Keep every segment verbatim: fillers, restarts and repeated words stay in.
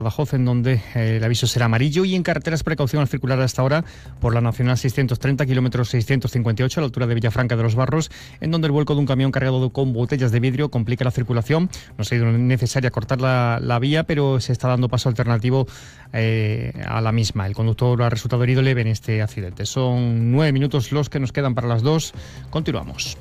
Badajoz, en donde eh, el aviso será amarillo, y en carreteras precaución al circular hasta ahora por la Nacional seiscientos treinta, kilómetros seiscientos cincuenta y ocho, a la altura de Villafranca de los Barros, en donde el vuelco de un camión cargado con botellas de vidrio complica la circulación. No ha sido necesaria cortar la, la vía, pero se está dando paso alternativo eh, a la misma. El conductor ha resultado herido leve en este accidente. Son nueve minutos los que nos quedan para las dos. Continuamos.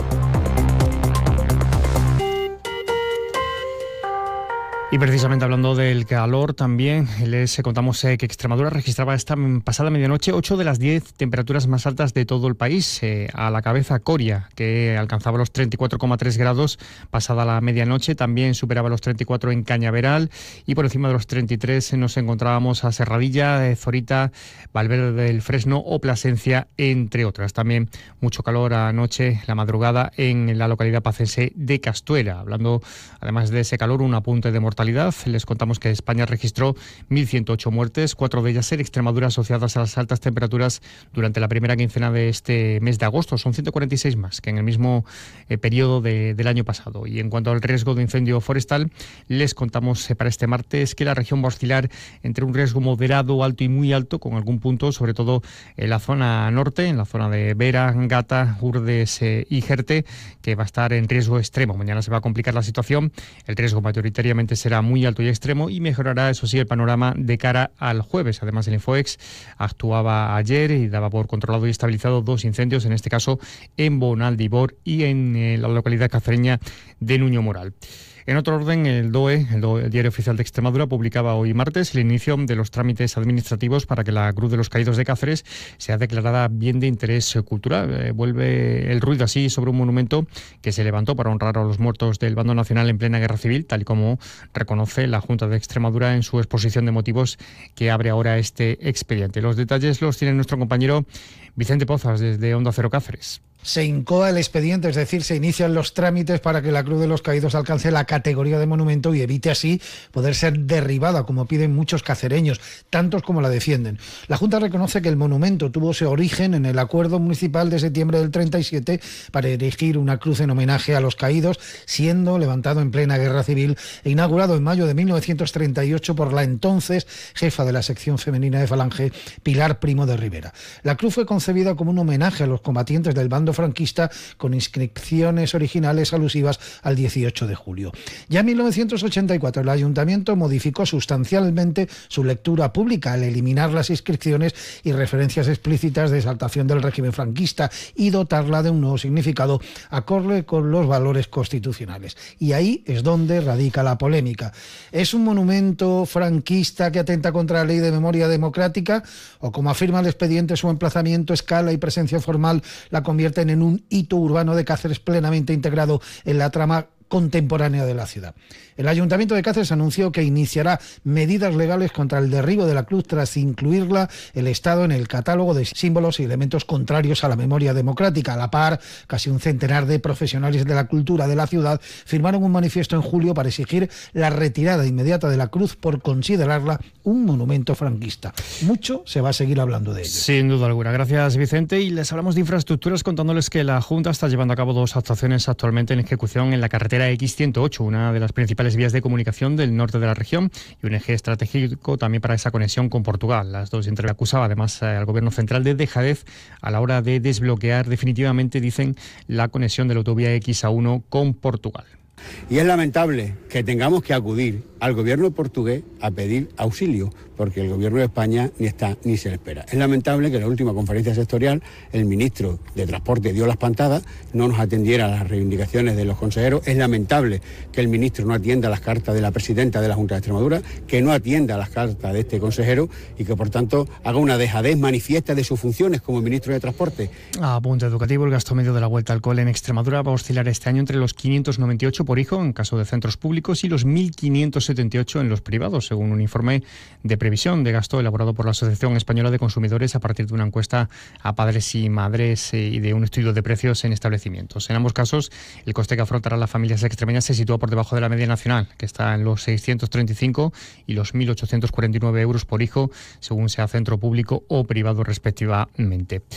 Y precisamente hablando del calor también, les contamos eh, que Extremadura registraba esta pasada medianoche ocho de las diez temperaturas más altas de todo el país. Eh, a la cabeza Coria, que alcanzaba los treinta y cuatro coma tres grados pasada la medianoche, también superaba los treinta y cuatro en Cañaveral, y por encima de los treinta y tres nos encontrábamos a Serradilla, eh, Zorita, Valverde del Fresno o Plasencia, entre otras. También mucho calor anoche, la madrugada, en la localidad pacense de Castuera. Hablando además de ese calor, un apunte de mortalidad. Les contamos que España registró mil ciento ocho muertes, cuatro de ellas en Extremadura, asociadas a las altas temperaturas durante la primera quincena de este mes de agosto. Son ciento cuarenta y seis más que en el mismo eh, periodo de, del año pasado. Y en cuanto al riesgo de incendio forestal, les contamos eh, para este martes que la región va a oscilar entre un riesgo moderado, alto y muy alto, con algún punto, sobre todo en la zona norte, en la zona de Vera, Gata, Urdes eh, y Jerte, que va a estar en riesgo extremo. Mañana se va a complicar la situación. El riesgo mayoritariamente será será muy alto y extremo, y mejorará, eso sí, el panorama de cara al jueves. Además, el Infoex actuaba ayer y daba por controlado y estabilizado dos incendios, en este caso en Bonaldibor y en eh, la localidad cacereña de Nuño Moral. En otro orden, el D O E, el, D O E, el Diario Oficial de Extremadura, publicaba hoy martes el inicio de los trámites administrativos para que la Cruz de los Caídos de Cáceres sea declarada bien de interés cultural. Eh, vuelve el ruido así sobre un monumento que se levantó para honrar a los muertos del bando nacional en plena guerra civil, tal y como reconoce la Junta de Extremadura en su exposición de motivos que abre ahora este expediente. Los detalles los tiene nuestro compañero Vicente Pozas desde Onda Cero Cáceres. Se incoa el expediente, es decir, se inician los trámites para que la Cruz de los Caídos alcance la categoría de monumento y evite así poder ser derribada, como piden muchos cacereños, tantos como la defienden. La Junta reconoce que el monumento tuvo su origen en el acuerdo municipal de septiembre del treinta y siete para erigir una cruz en homenaje a los caídos, siendo levantado en plena guerra civil e inaugurado en mayo de mil novecientos treinta y ocho por la entonces jefa de la sección femenina de Falange, Pilar Primo de Rivera. La cruz fue concebida como un homenaje a los combatientes del bando franquista, con inscripciones originales alusivas al dieciocho de julio. Ya en mil novecientos ochenta y cuatro el Ayuntamiento modificó sustancialmente su lectura pública al eliminar las inscripciones y referencias explícitas de exaltación del régimen franquista y dotarla de un nuevo significado acorde con los valores constitucionales. Y ahí es donde radica la polémica. ¿Es un monumento franquista que atenta contra la ley de memoria democrática? ¿O, como afirma el expediente, su emplazamiento, escala y presencia formal la convierte en un hito urbano de Cáceres plenamente integrado en la trama contemporánea de la ciudad? El Ayuntamiento de Cáceres anunció que iniciará medidas legales contra el derribo de la cruz tras incluirla el Estado en el catálogo de símbolos y elementos contrarios a la memoria democrática. A la par, casi un centenar de profesionales de la cultura de la ciudad firmaron un manifiesto en julio para exigir la retirada inmediata de la cruz por considerarla un monumento franquista. Mucho se va a seguir hablando de ello. Sin duda alguna. Gracias, Vicente. Y les hablamos de infraestructuras contándoles que la Junta está llevando a cabo dos actuaciones actualmente en ejecución en la carretera equis ciento ocho, una de las principales vías de comunicación del norte de la región y un eje estratégico también para esa conexión con Portugal. Las dos entre acusaba además al Gobierno central de dejadez a la hora de desbloquear definitivamente, dicen, la conexión de la autovía equis A uno con Portugal. Y es lamentable que tengamos que acudir al gobierno portugués a pedir auxilio, porque el gobierno de España ni está ni se le espera. Es lamentable que en la última conferencia sectorial el ministro de Transporte dio la espantada, no nos atendiera a las reivindicaciones de los consejeros. Es lamentable que el ministro no atienda las cartas de la presidenta de la Junta de Extremadura, que no atienda las cartas de este consejero y que, por tanto, haga una dejadez manifiesta de sus funciones como ministro de Transporte. A punto educativo, el gasto medio de la vuelta al cole en Extremadura va a oscilar este año entre los quinientos noventa y ocho por hijo en caso de centros públicos y los mil quinientos setenta y ocho en los privados, según un informe de previsión de gasto elaborado por la Asociación Española de Consumidores a partir de una encuesta a padres y madres y de un estudio de precios en establecimientos. En ambos casos, el coste que afrontarán las familias extremeñas se sitúa por debajo de la media nacional, que está en los seiscientos treinta y cinco y los mil ochocientos cuarenta y nueve euros por hijo, según sea centro público o privado respectivamente.